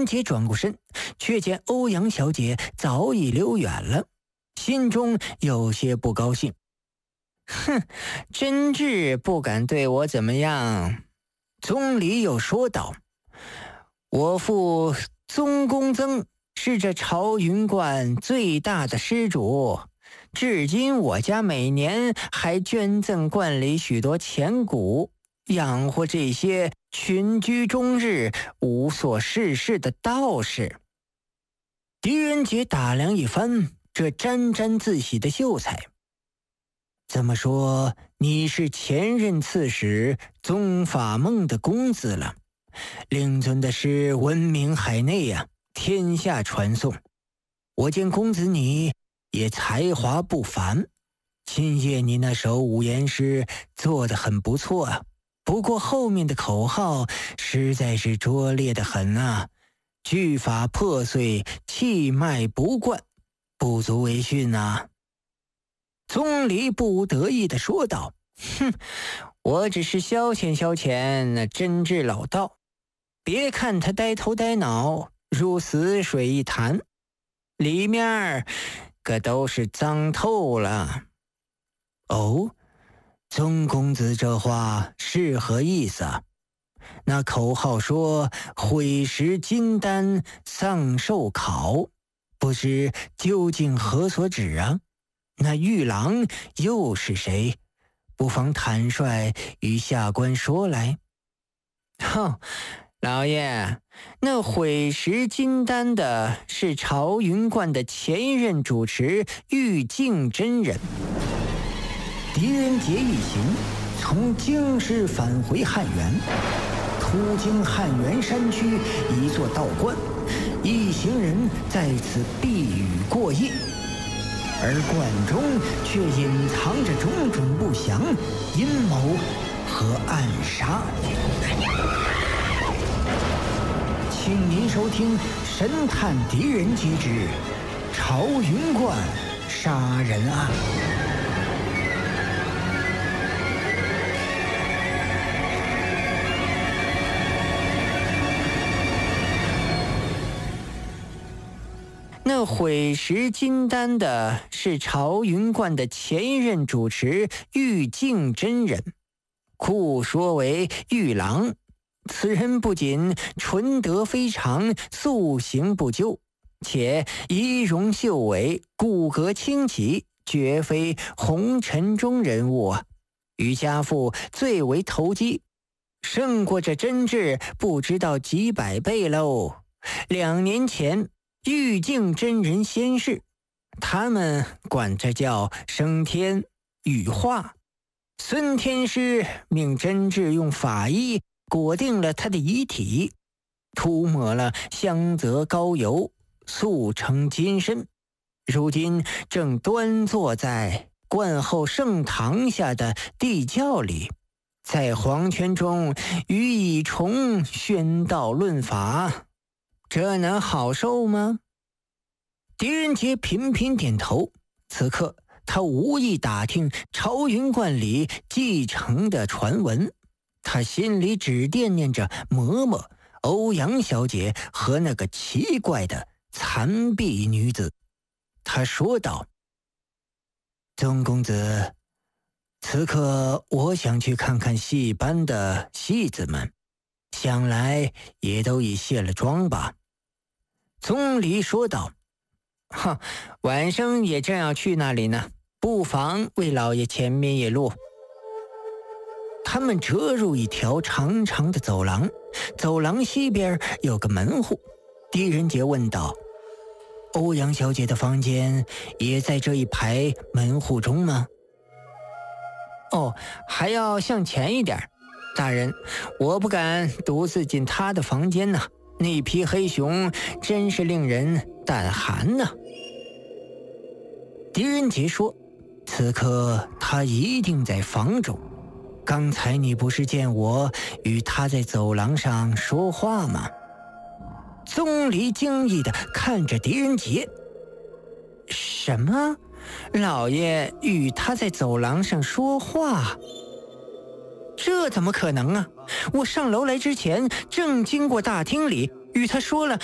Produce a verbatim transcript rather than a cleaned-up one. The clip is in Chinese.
人杰转过身，却见欧阳小姐早已溜远了，心中有些不高兴。哼，真挚不敢对我怎么样。宗理又说道，我父宗公曾是这朝云观最大的施主，至今我家每年还捐赠观里许多钱谷，养活这些群居终日无所事事的道士。狄仁杰打量一番这沾沾自喜的秀才，这么说你是前任刺史宗法梦的公子了，令尊的诗闻名海内呀、啊，天下传颂。我见公子你也才华不凡，今夜你那首五言诗做得很不错啊，不过后面的口号实在是拙劣得很啊，句法破碎，气脉不贯，不足为训啊。宗理不无得意地说道，哼，我只是消遣消遣那真挚老道，别看他呆头呆脑如死水一潭，里面可都是脏透了。哦，宗公子这话是何意思啊？那口号说毁蚀金丹丧寿考，不知究竟何所指啊？那玉郎又是谁？不妨坦率与下官说来。哼，老爷，那毁蚀金丹的是朝云观的前任主持玉净真人。狄仁杰一行从京师返回汉源，途经汉源山区一座道观，一行人在此避雨过夜，而观中却隐藏着种种不祥阴谋和暗杀。请您收听神探狄仁杰之朝云观杀人案。那毁蚀金丹的是朝云观的前任主持玉净真人，故说为玉郎。此人不仅纯德非常，素行不究，且仪容秀伟，骨骼清奇，绝非红尘中人物啊！与家父最为投机，胜过这真挚不知道几百倍喽。两年前玉净真人仙逝，他们管这叫升天羽化。孙天师命真挚用法医裹定了他的遗体，涂抹了香泽膏油，塑成金身，如今正端坐在观后圣堂下的地窖里，在黄泉中与蚁虫宣道论法，这能好受吗？狄仁杰频频点头，此刻他无意打听朝云观里继承的传闻，他心里只惦念着嬷嬷欧阳小姐和那个奇怪的残臂女子。他说道，宗公子，此刻我想去看看戏班的戏子们，想来也都已卸了妆吧。宗理说道，哼，晚生也正要去那里呢，不妨为老爷前面一路。他们折入一条长长的走廊，走廊西边有个门户。狄仁杰问道，欧阳小姐的房间也在这一排门户中吗？哦，还要向前一点。大人，我不敢独自进她的房间呢，那匹黑熊真是令人胆寒呢。狄仁杰说，此刻他一定在房中。刚才你不是见我与他在走廊上说话吗？宗离惊异地看着狄仁杰。什么？老爷与他在走廊上说话？这怎么可能啊？我上楼来之前正经过大厅里，与他说了